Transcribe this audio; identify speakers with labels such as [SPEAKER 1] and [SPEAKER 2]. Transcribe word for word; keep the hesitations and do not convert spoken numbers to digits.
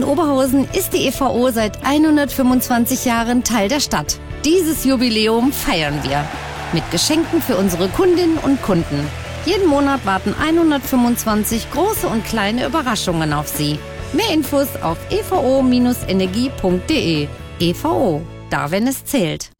[SPEAKER 1] Oberhausen ist die E V O seit hundertfünfundzwanzig Jahren Teil der Stadt. Dieses Jubiläum feiern wir mit Geschenken für unsere Kundinnen und Kunden. Jeden Monat warten hundertfünfundzwanzig große und kleine Überraschungen auf Sie. Mehr Infos auf e v o Bindestrich energie Punkt de. E V O, da wenn es zählt.